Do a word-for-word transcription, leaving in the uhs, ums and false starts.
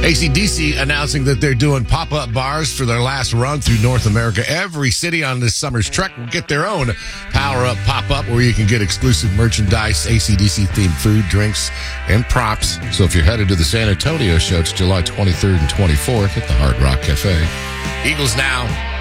A C D C announcing that they're doing pop-up bars for their last run through North America. Every city on this summer's trek will get their own power-up pop-up where you can get exclusive merchandise, A C D C-themed food, drinks, and props. So if you're headed to the San Antonio show, it's July twenty-third and twenty-fourth at the Hard Rock Cafe. Eagles now.